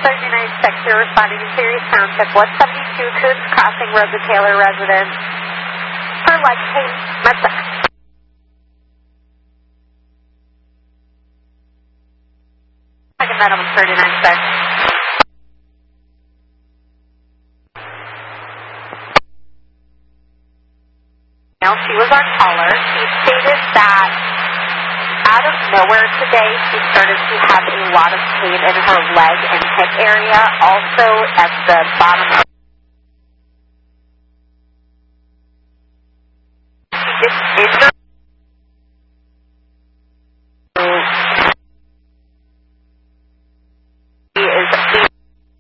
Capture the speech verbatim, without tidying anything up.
thirty-nine sector responding to Series Township, one seventy-two Coons Crossing Road, the Taylor residence. For leg pain, Medtech. Second Metal thirty-nine six. She was our caller. She stated that out of nowhere today, she started to have a lot of pain in her leg and hip area, also at the bottom of